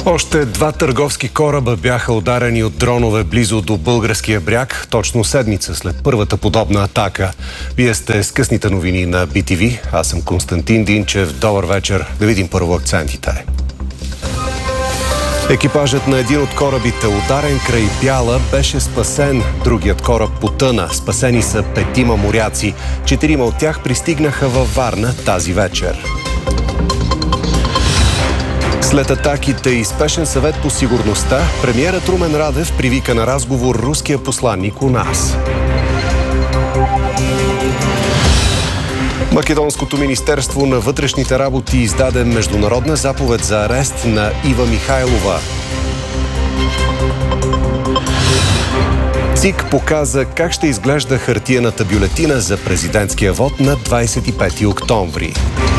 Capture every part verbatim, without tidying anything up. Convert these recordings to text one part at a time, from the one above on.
Още два търговски кораба бяха ударени от дронове близо до българския бряг, точно седмица след първата подобна атака. Вие сте с късните новини на Би Ти Ви. Аз съм Константин Динчев. Добър вечер. Да видим първо акцентите. Екипажът на един от корабите, ударен край Бяла, беше спасен. Другият кораб потъна. Спасени са петима моряци. Четирима от тях пристигнаха във Варна тази вечер. След атаките и спешен съвет по сигурността, премиерът Румен Радев привика на разговор руския посланник у нас. Македонското министерство на вътрешните работи издаде международна заповед за арест на Ива Михайлова. ЦИК показа как ще изглежда хартиената бюлетина за президентския вод на двадесет и пети октомври.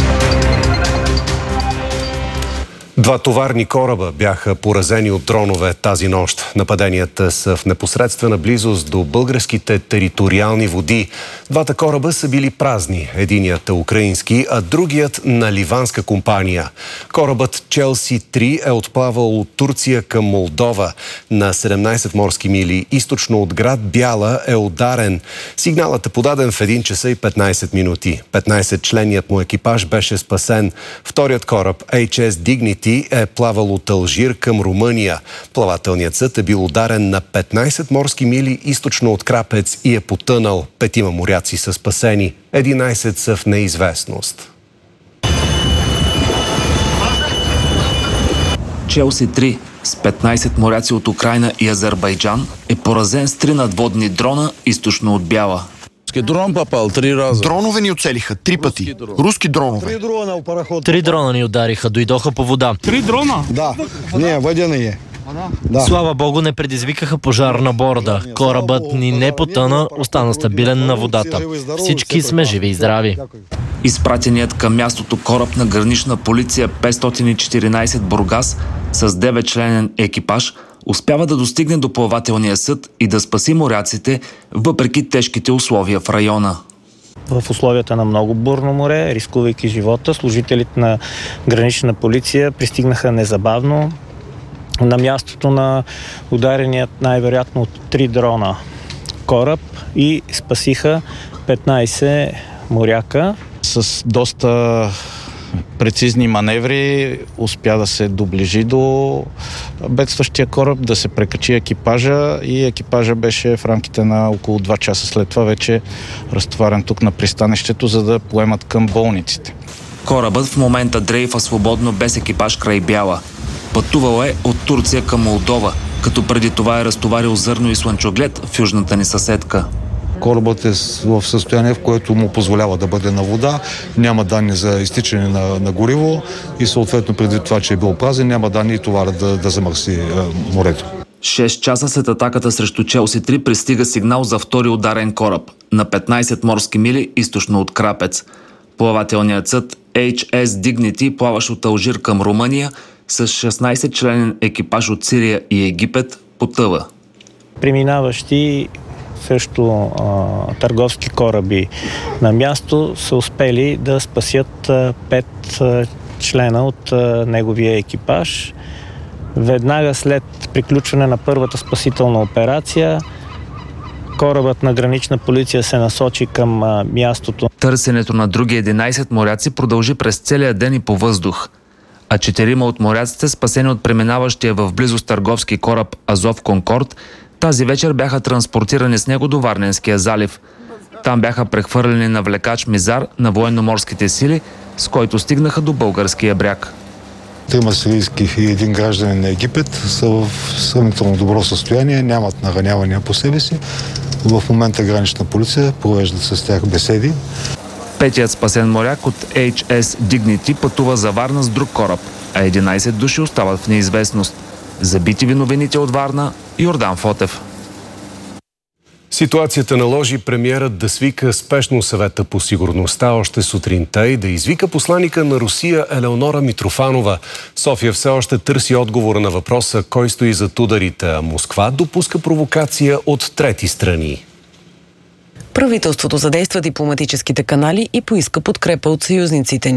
Два товарни кораба бяха поразени от дронове тази нощ. Нападенията са в непосредствена близост до българските териториални води. Двата кораба са били празни. Единият е украински, а другият на ливанска компания. Корабът Челси три е отплавал от Турция към Молдова. На седемнадесет морски мили източно от град Бяла е ударен. Сигналът е подаден в един часа и петнадесет минути. петнадесетчленният му екипаж беше спасен. Вторият кораб Ейч Ес Dignity е плавал от Алжир към Румъния. Плавателният съд е бил ударен на петнадесет морски мили източно от Крапец и е потънал. Петима моряци са спасени. единадесет са в неизвестност. Челси три с петнадесет моряци от Украйна и Азербайджан е поразен с три надводни дрона източно от Бяла. Дрон попал три раза. Дронове ни оцелиха три пъти. Руски дронове. Три дрона ни удариха, дойдоха по вода. Три дрона? Да, не, водяни е. Да. Слава Богу, не предизвикаха пожар на борда. Корабът ни не потъна, остана стабилен на водата. Всички сме живи и здрави. Изпратеният към мястото кораб на гранична полиция петстотин и четиринадесет Бургас с деветчленен екипаж успява да достигне до плавателния съд и да спаси моряците, въпреки тежките условия в района. В условията на много бурно море, рискувайки живота, служителите на гранична полиция пристигнаха незабавно на мястото на удареният най-вероятно от три дрона кораб и спасиха петнадесет моряка. С доста прецизни маневри успя да се доближи до бедстващия кораб, да се прекачи екипажа и екипажа беше в рамките на около два часа след това вече разтоварен тук на пристанището, за да поемат към болниците. Корабът в момента дрейфа свободно без екипаж край Бяла. Пътувал е от Турция към Молдова, като преди това е разтоварил зърно и слънчоглед в южната ни съседка. Корабът е в състояние, в което му позволява да бъде на вода, няма данни за изтичане на, на гориво и съответно преди това, че е бил празен, няма данни и товара да, да замърси е, морето. Шест часа след атаката срещу Челси три пристига сигнал за втори ударен кораб на петнадесет морски мили източно от Крапец. Плавателният съд Ейч Ес Dignity, плаващ от Алжир към Румъния, с шестнадесетчленен екипаж от Сирия и Египет, потъва. Преминаващи също а, търговски кораби на място са успели да спасят а, пет а, члена от а, неговия екипаж. Веднага след приключване на първата спасителна операция, корабът на гранична полиция се насочи към а, мястото. Търсенето на други единадесет моряци продължи през целия ден и по въздух, а четирима от моряците, спасени от преминаващия в близост търговски кораб Азов Конкорд, тази вечер бяха транспортирани с него до Варненския залив. Там бяха прехвърлени на влекач Мизар на военноморските сили, с който стигнаха до българския бряг. Трима сирийски и един гражданин на Египет са в сравнително добро състояние, нямат наранявания по себе си. В момента гранична полиция провеждат с тях беседи. Петият спасен моряк от Ейч Ес Dignity пътува за Варна с друг кораб, а единадесет души остават в неизвестност. За Би Ти Ви новините от Варна, Йордан Фотев. Ситуацията наложи премиерът да свика спешно съвета по сигурността още сутринта и да извика посланика на Русия Елеонора Митрофанова. София все още търси отговор на въпроса кой стои зад ударите, а Москва допуска провокация от трети страни. Правителството задейства дипломатическите канали и поиска подкрепа от съюзниците ни.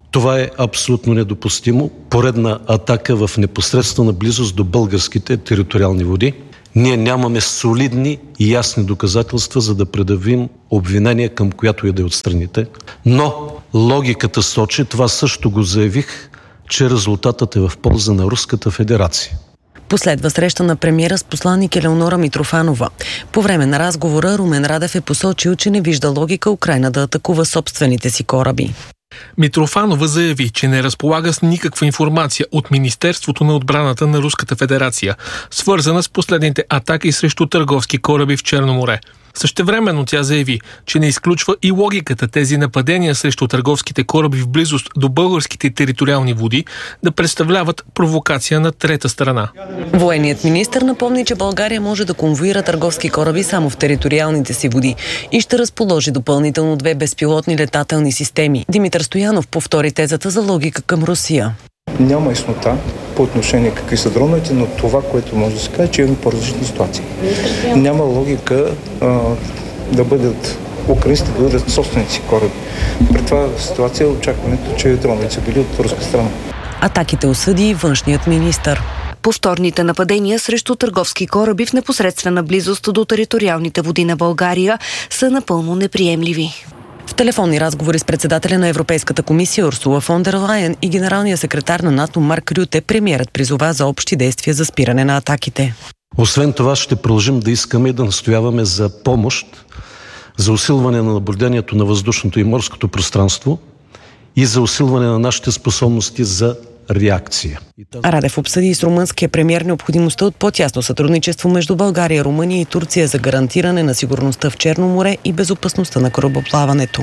Това е абсолютно недопустимо. Поредна атака в непосредствена близост до българските териториални води. Ние нямаме солидни и ясни доказателства, за да предявим обвинение към която и да е от страните. Но логиката сочи, това също го заявих, че резултатът е в полза на Руската федерация. Последва среща на премиера с посланник Елеонора Митрофанова. По време на разговора Румен Радев е посочил, че не вижда логика Украйна да атакува собствените си кораби. Митрофанова заяви, че не разполага с никаква информация от Министерството на отбраната на Руската федерация, свързана с последните атаки срещу търговски кораби в Черно море. Същевременно тя заяви, че не изключва и логиката тези нападения срещу търговските кораби в близост до българските териториални води да представляват провокация на трета страна. Военният министър напомни, че България може да конвоира търговски кораби само в териториалните си води и ще разположи допълнително две безпилотни летателни системи. Димитър Стоянов повтори тезата за логика към Русия. Няма яснота по отношение какви са дроновете, но това, което може да се каже, че имаме по-различни ситуации. Няма логика а, да бъдат украинците да бъдат собствените си кораби. При това ситуация е очакването, че дроновете са били от руска страна. Атаките осъди и външният министър. Повторните нападения срещу търговски кораби в непосредствена близост до териториалните води на България са напълно неприемливи. В телефонни разговори с председателя на Европейската комисия Урсула фон дер Лайен и генералния секретар на НАТО Марк Рюте, премиерът призова за общи действия за спиране на атаките. Освен това ще продължим да искаме и да настояваме за помощ, за усилване на наблюдението на въздушното и морското пространство и за усилване на нашите способности за реакция. Радев обсъди с румънския премиер необходимостта от по-тясно сътрудничество между България, Румъния и Турция за гарантиране на сигурността в Черно море и безопасността на корабоплаването.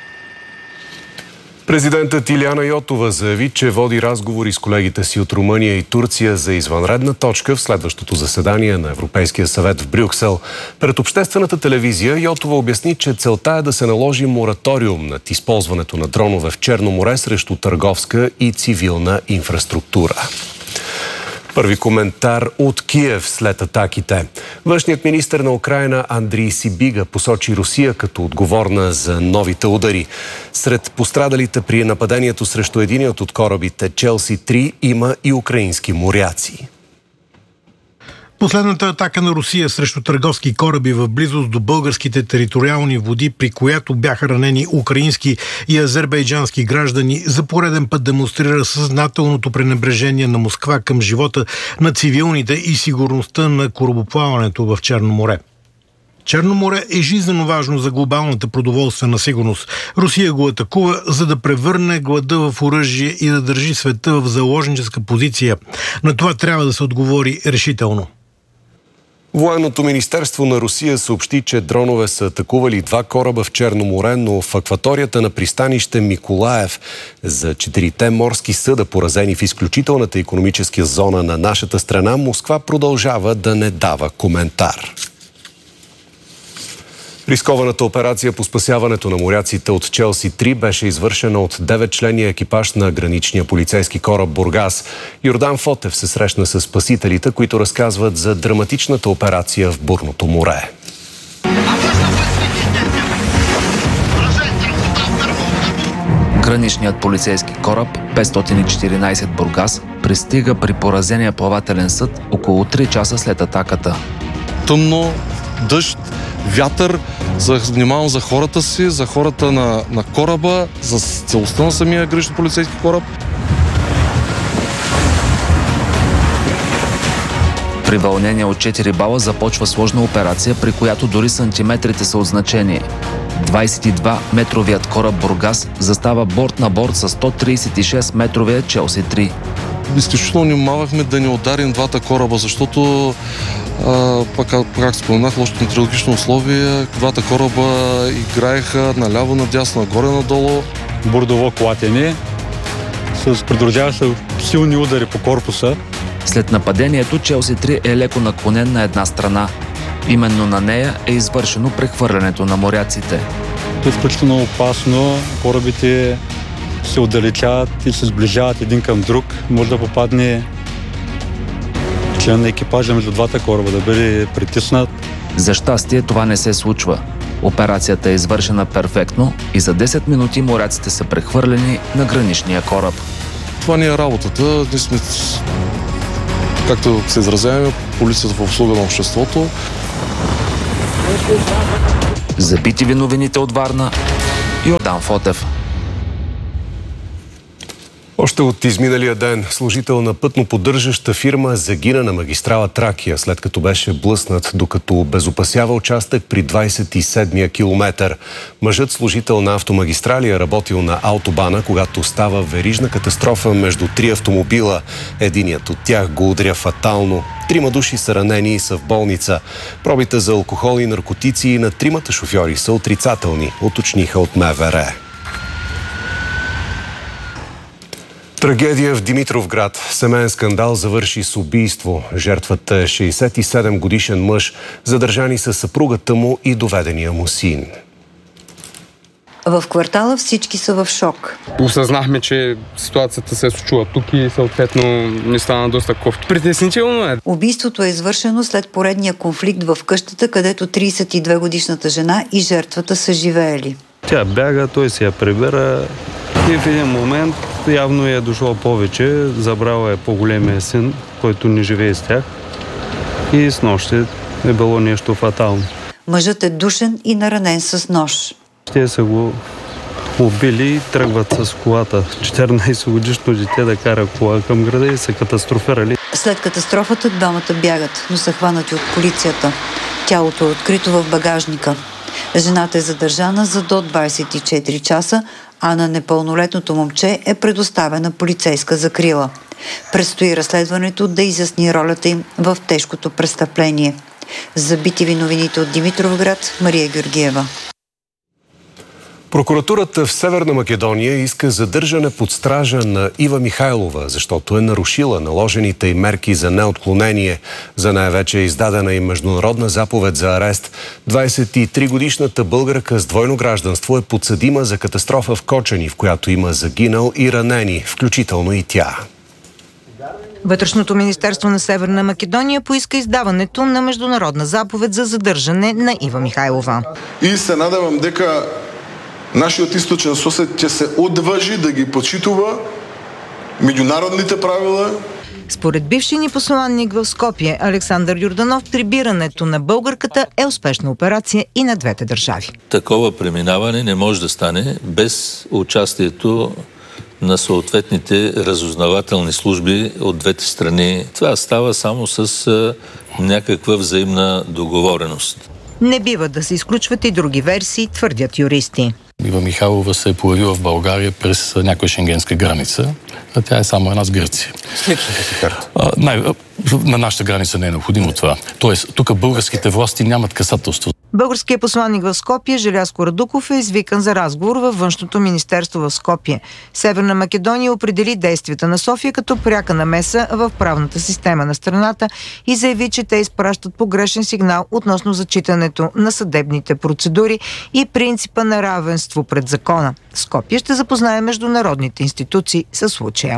Президентът Илияна Йотова заяви, че води разговори с колегите си от Румъния и Турция за извънредна точка в следващото заседание на Европейския съвет в Брюксел. Пред обществената телевизия Йотова обясни, че целта е да се наложи мораториум над използването на дронове в Черно море срещу търговска и цивилна инфраструктура. Първи коментар от Киев след атаките. Външният министър на Украйна Андрий Сибига посочи Русия като отговорна за новите удари. Сред пострадалите при нападението срещу единият от корабите Челси три има и украински моряци. Последната атака на Русия срещу търговски кораби в близост до българските териториални води, при която бяха ранени украински и азербайджански граждани, за пореден път демонстрира съзнателното пренебрежение на Москва към живота на цивилните и сигурността на корабоплаването в Черно море. Черно море е жизненно важно за глобалната продоволствена сигурност. Русия го атакува, за да превърне глада в оръжие и да държи света в заложническа позиция. На това трябва да се отговори решително. Военното министерство на Русия съобщи, че дронове са атакували два кораба в Черно море, но в акваторията на пристанище Миколаев. За четирите морски съда, поразени в изключителната икономическа зона на нашата страна, Москва продължава да не дава коментар. Рискованата операция по спасяването на моряците от Челси три беше извършена от деветчленния екипаж на граничния полицейски кораб Бургас. Йордан Фотев се срещна с спасителите, които разказват за драматичната операция в бурното море. Граничният полицейски кораб петстотин и четиринайсет Бургас пристига при поразения плавателен съд около три часа след атаката. Тъмно, дъжд, вятър, за, внимавам за хората си, за хората на, на кораба, за целостта на самия граничен полицейски кораб. При вълнение от четири бала започва сложна операция, при която дори сантиметрите са от значение. двайсет и два метровият кораб Бургас застава борт на борт с сто трийсет и шест метровия Челси три. Изключително внимавахме да не ударим двата кораба, защото а, пак, как споменах, лошото метеорологично условие, двата кораба играеха наляво, надясно, нагоре, надолу. Бордово клатене с придружаващи силни удари по корпуса. След нападението Челси три е леко наклонен на една страна. Именно на нея е извършено прехвърлянето на моряците. Това е изключително опасно. Корабите се отдалечават и се сближават един към друг. Може да попадне член на екипажа между двата кораба, да бъде притиснат. За щастие това не се случва. Операцията е извършена перфектно и за десет минути моряците са прехвърлени на граничния кораб. Това не е работата. Ние сме, както се изразяваме, полицията в услуга на обществото. За би ти ви новините от Варна, Йордан Фотев. Още от изминалия ден служител на пътно-поддържаща фирма загина на магистрала Тракия, след като беше блъснат, докато обезопасява участък при двадесет и седмия километър. Мъжът служител на автомагистрали е работил на автобана, когато става верижна катастрофа между три автомобила. Единият от тях го удря фатално. Трима души са ранени и са в болница. Пробите за алкохол и наркотици на тримата шофьори са отрицателни, уточниха от МВР. Трагедия в Димитровград. Семейен скандал завърши с убийство. Жертвата е шейсет и седем годишен мъж. Задържани са съпругата му и доведения му син. В квартала всички са в шок. Осъзнахме, че ситуацията се е случила тук и съответно ни стана доста кофти. Притеснително е. Убийството е извършено след поредния конфликт в къщата, където тридесет и две годишната жена и жертвата са живеели. Тя бяга, той си я прибера и в един момент явно е дошло повече. Забрала е по-големия син, който не живее с тях. И с нощи е било нещо фатално. Мъжът е душен и наранен с нож. Те са го убили и тръгват с колата. четиринадесет годишно дете да кара кола към града и са катастрофирали. След катастрофата двамата бягат, но са хванати от полицията. Тялото е открито в багажника. Жената е задържана за до двадесет и четири часа, а на непълнолетното момче е предоставена полицейска закрила. Предстои разследването да изясни ролята им в тежкото престъпление. За би ти ви новините от Димитровград, Мария Георгиева. Прокуратурата в Северна Македония иска задържане под стража на Ива Михайлова, защото е нарушила наложените й мерки за неотклонение. За нея вече е издадена и международна заповед за арест. двадесет и три годишната българка с двойно гражданство е подсъдима за катастрофа в Кочани, в която има загинал и ранени, включително и тя. Вътрешното министерство на Северна Македония поиска издаването на международна заповед за задържане на Ива Михайлова. И се надявам дека нашиот источен сосед ќе се одважи да ги почитува меѓународните правила. Според бившия ни посланник в Скопие Александър Юрданов, прибирането на българката е успешна операция и на двете държави. Такова преминаване не може да стане без участието на съответните разузнавателни служби от двете страни. Това става само с някаква взаимна договореност. Не бива да се изключват и други версии, твърдят юристи. Ива Михайлова се е появила в България през някоя шенгенска граница, а тя е само една с Гърция. А, най- на нашата граница не е необходимо това. Тоест, тук българските власти нямат касателство. Българският посланник в Скопие Желязко Радуков е извикан за разговор във Външното министерство в Скопие. Северна Македония определи действията на София като пряка намеса в правната система на страната и заяви, че те изпращат погрешен сигнал относно зачитането на съдебните процедури и принципа на равенство пред закона. Скопие ще запознае международните институции със случая.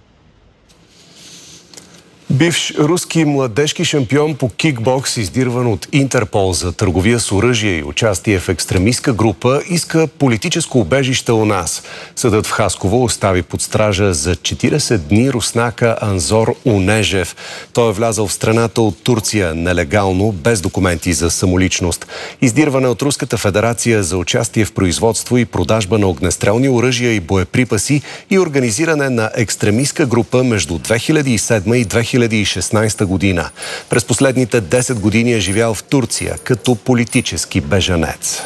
Бивш руски младежки шампион по кикбокс, издирван от Интерпол за търговия с оръжие и участие в екстремистка група, иска политическо убежище у нас. Съдът в Хасково остави под стража за четиридесет дни руснака Анзор Унежев. Той е влязъл в страната от Турция нелегално, без документи за самоличност. Издирван е от Руската федерация за участие в производство и продажба на огнестрелни оръжия и боеприпаси и организиране на екстремистка група между две хиляди и седма и две хиляди и шестнадесета година. През последните десет години е живял в Турция като политически бежанец.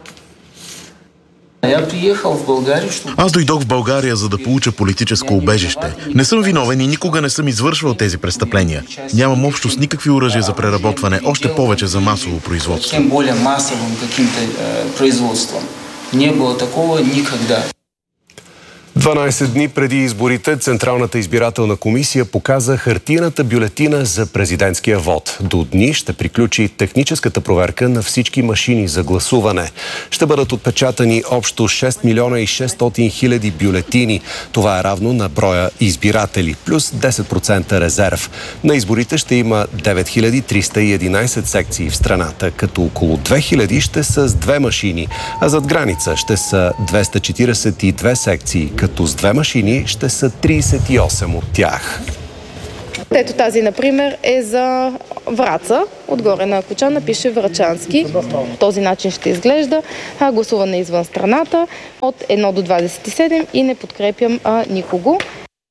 Аз дойдох в България, за да получа политическо убежище. Не съм виновен и никога не съм извършвал тези престъпления. Нямам общо с никакви оръжия за преработване, още повече за масово производство. Не било такова никогда. дванайсет дни преди изборите Централната избирателна комисия показа хартиената бюлетина за президентския вод. До дни ще приключи техническата проверка на всички машини за гласуване. Ще бъдат отпечатани общо шест милиона и шестстотин хиляди бюлетини. Това е равно на броя избиратели, плюс десет процента резерв. На изборите ще има девет хиляди триста и единайсет секции в страната, като около две хиляди ще са с две машини, а зад граница ще са двеста четирийсет и две секции, като с две машини ще са трийсет и осем от тях. Ето тази, например, е за Враца. Отгоре на кочана пише Врачански. Този начин ще изглежда. А, гласуване извън страната от едно до двадесет и седем и не подкрепям а, никого.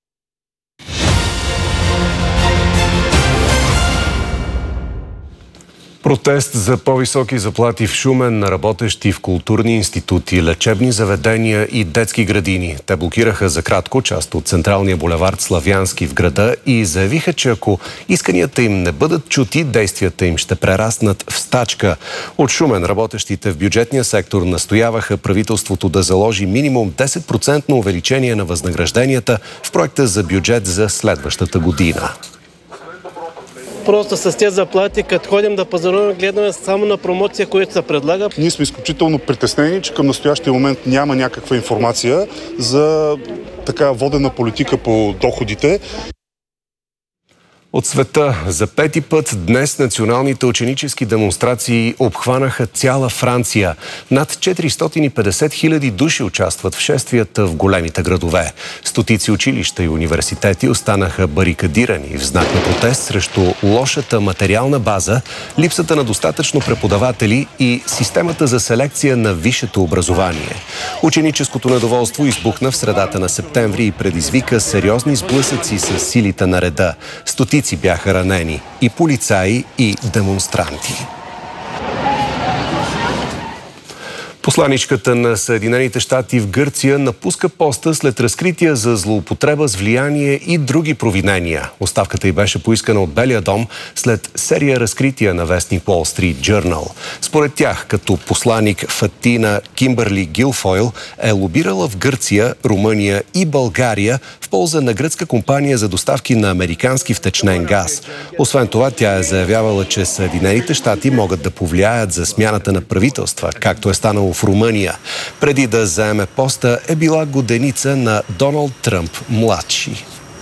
Протест за по-високи заплати в Шумен на работещи в културни институти, лечебни заведения и детски градини. Те блокираха за кратко част от централния булевард Славянски в града и заявиха, че ако исканията им не бъдат чути, действията им ще прераснат в стачка. От Шумен работещите в бюджетния сектор настояваха правителството да заложи минимум десет процента увеличение на възнагражденията в проекта за бюджет за следващата година. Просто с тези заплати, като ходим да пазаруваме, гледаме само на промоция, която се предлага. Ние сме изключително притеснени, че към настоящия момент няма някаква информация за така водена политика по доходите. От света за пети път днес националните ученически демонстрации обхванаха цяла Франция. Над четиристотин и петдесет хиляди души участват в шествията в големите градове. Стотици училища и университети останаха барикадирани в знак на протест срещу лошата материална база, липсата на достатъчно преподаватели и системата за селекция на висшето образование. Ученическото недоволство избухна в средата на септември и предизвика сериозни сблъсъци с силите на реда. Стотици бяха ранени – и полицаи, и демонстранти. Посланичката на Съединените щати в Гърция напуска поста след разкрития за злоупотреба с влияние и други провинения. Оставката й беше поискана от Белия дом след серия разкрития на вестник Wall Street Journal. Според тях, като посланик Фатина Кимбърли Гилфойл е лобирала в Гърция, Румъния и България в полза на гръцка компания за доставки на американски втечнен газ. Освен това, тя е заявявала, че Съединените щати могат да повлияят за смяната на правителства, както е станало в Румъния. Преди да заеме поста е била годеница на Доналд Тръмп младши.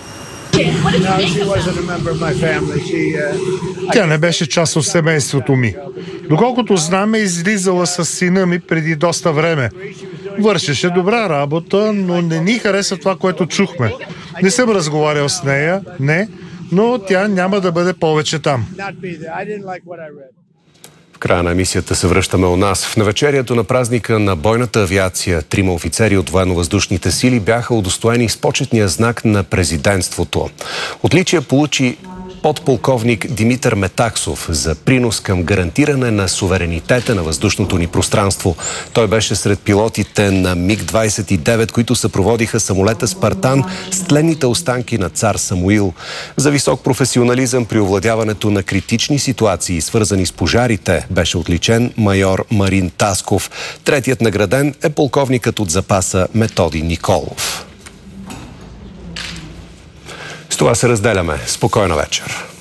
Тя не беше част от семейството ми. Доколкото знам, е излизала с сина ми преди доста време. Вършеше добра работа, но не ни хареса това, което чухме. Не съм разговарял с нея, не, но тя няма да бъде повече там. В края на емисията се връщаме у нас. В навечерието на празника на бойната авиация трима офицери от военно-въздушните сили бяха удостоени с почетния знак на президентството. Отличие получи подполковник Димитър Метаксов за принос към гарантиране на суверенитета на въздушното ни пространство. Той беше сред пилотите на Миг двадесет и девет, които съпроводиха самолета Спартан с тленните останки на цар Самуил. За висок професионализъм при овладяването на критични ситуации, свързани с пожарите, беше отличен майор Марин Тасков. Третият награден е полковникът от запаса Методи Николов. С това се разделяме. Спокойна вечер.